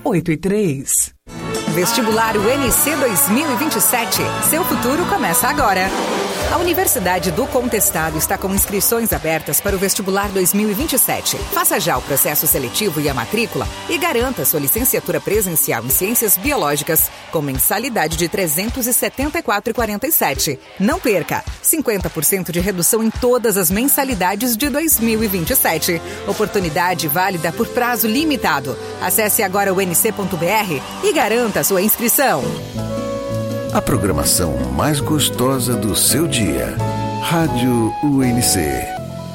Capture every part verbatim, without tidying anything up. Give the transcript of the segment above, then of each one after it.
oito e três. Vestibular U N C dois mil e vinte e sete. Seu futuro começa agora. A Universidade do Contestado está com inscrições abertas para o Vestibular dois mil e vinte e sete. Faça já o processo seletivo e a matrícula e garanta sua licenciatura presencial em Ciências Biológicas com mensalidade de trezentos e setenta e quatro reais e quarenta e sete centavos. Não perca! cinquenta por cento de redução em todas as mensalidades de dois mil e vinte e sete. Oportunidade válida por prazo limitado. Acesse agora u n c ponto b r e garanta sua inscrição. A programação mais gostosa do seu dia. Rádio U N C.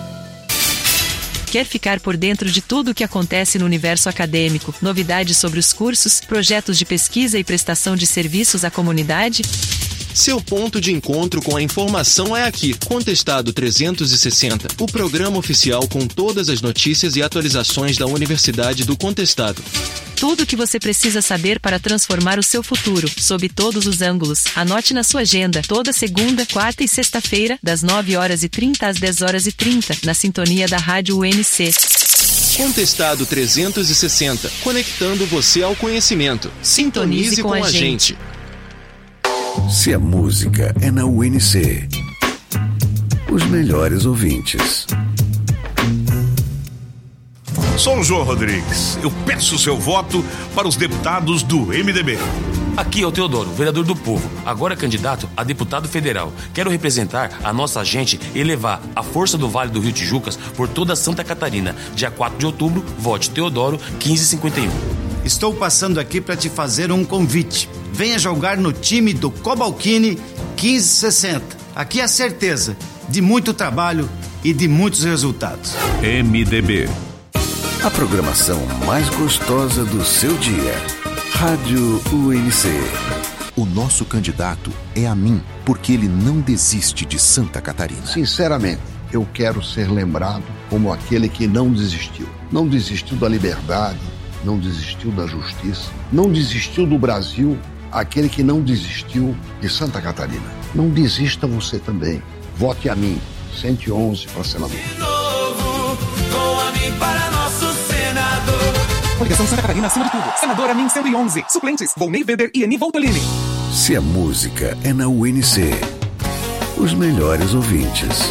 Quer ficar por dentro de tudo o que acontece no universo acadêmico? Novidades sobre os cursos, projetos de pesquisa e prestação de serviços à comunidade? Seu ponto de encontro com a informação é aqui. Contestado trezentos e sessenta, o programa oficial com todas as notícias e atualizações da Universidade do Contestado. Tudo o que você precisa saber para transformar o seu futuro, sob todos os ângulos. Anote na sua agenda, toda segunda, quarta e sexta-feira, das nove horas e trinta às dez horas e trinta, na sintonia da Rádio U N C. Contestado trezentos e sessenta, conectando você ao conhecimento. Sintonize, Sintonize com, com a gente. gente. Se a música é na U N C, os melhores ouvintes. Sou o João Rodrigues. Eu peço o seu voto para os deputados do M D B. Aqui é o Teodoro, vereador do povo, agora candidato a deputado federal. Quero representar a nossa gente e levar a força do Vale do Rio Tijucas por toda Santa Catarina. Dia quatro de outubro, vote Teodoro quinze cinquenta e um. Estou passando aqui para te fazer um convite. Venha jogar no time do Cobalcini quinze sessenta. Aqui é a certeza de muito trabalho e de muitos resultados. M D B. A programação mais gostosa do seu dia. Rádio U N C. O nosso candidato é a mim, porque ele não desiste de Santa Catarina. Sinceramente, eu quero ser lembrado como aquele que não desistiu. Não desistiu da liberdade, não desistiu da justiça, não desistiu do Brasil, aquele que não desistiu de Santa Catarina. Não desista você também. Vote a mim, cento e onze para senador. De novo, com a mim para nosso senador. Coligação Santa Catarina acima de tudo. Senador Amin cento e onze. Suplentes, Volney Weber e Eni Voltolini. Se a música é na U N C, os melhores ouvintes.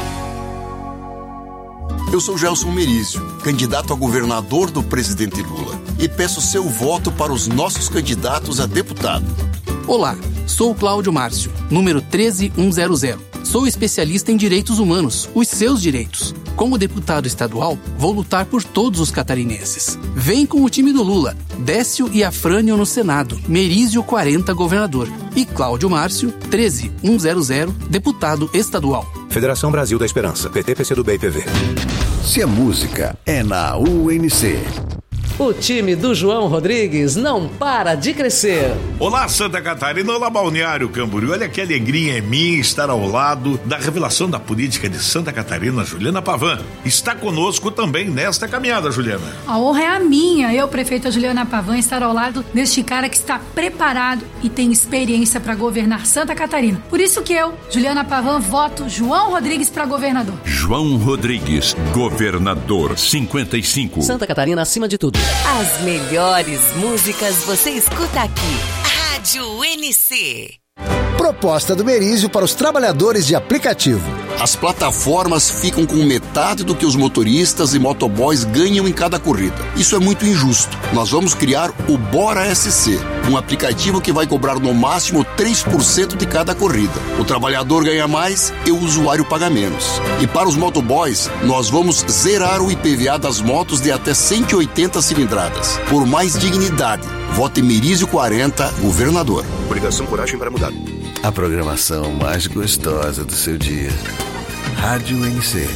Eu sou Gelson Merizio, candidato a governador do presidente Lula, e peço seu voto para os nossos candidatos a deputado. Olá, sou o Cláudio Márcio, número treze mil cento. Sou especialista em direitos humanos, os seus direitos. Como deputado estadual, vou lutar por todos os catarinenses. Vem com o time do Lula, Décio e Afrânio no Senado, Merizio quarenta governador e Cláudio Márcio treze mil cento, deputado estadual. Federação Brasil da Esperança, P T, P C do B e P V. Se a música é na U N C. O time do João Rodrigues não para de crescer. Olá, Santa Catarina, olá, Balneário Camboriú. Olha que alegria é minha estar ao lado da revelação da política de Santa Catarina, Juliana Pavan. Está conosco também nesta caminhada, Juliana. A honra é a minha, eu, prefeita Juliana Pavan, estar ao lado deste cara que está preparado e tem experiência para governar Santa Catarina. Por isso que eu, Juliana Pavan, voto João Rodrigues para governador. João Rodrigues, governador, cinquenta e cinco. Santa Catarina acima de tudo. As melhores músicas você escuta aqui. Rádio U N C. Proposta do Merizio para os trabalhadores de aplicativo. As plataformas ficam com metade do que os motoristas e motoboys ganham em cada corrida. Isso é muito injusto. Nós vamos criar o Bora S C, um aplicativo que vai cobrar no máximo três por cento de cada corrida. O trabalhador ganha mais e o usuário paga menos. E para os motoboys, nós vamos zerar o I P V A das motos de até cento e oitenta cilindradas. Por mais dignidade, vote Merizio quarenta, governador. Coligação Coragem para Mudar. A programação mais gostosa do seu dia. Rádio U N C.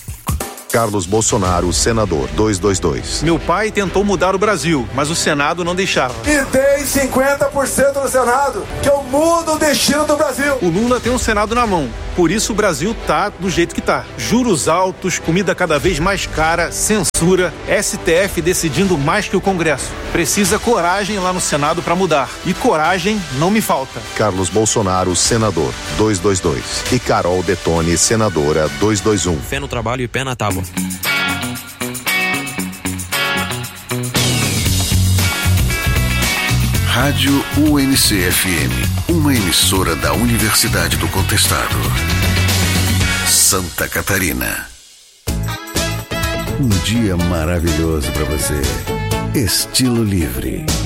Carlos Bolsonaro, senador, duzentos e vinte e dois. Meu pai tentou mudar o Brasil, mas o Senado não deixava. E tem cinquenta por cento no Senado, que eu mudo o destino do Brasil. O Lula tem um Senado na mão, por isso o Brasil tá do jeito que tá. Juros altos, comida cada vez mais cara, censura, S T F decidindo mais que o Congresso. Precisa coragem lá no Senado para mudar. E coragem não me falta. Carlos Bolsonaro, senador, duzentos e vinte e dois. E Carol Detone, senadora, duzentos e vinte e um. Fé no trabalho e pé na tábua. Rádio U N C F M, uma emissora da Universidade do Contestado. Santa Catarina. Um dia maravilhoso para você. Estilo livre.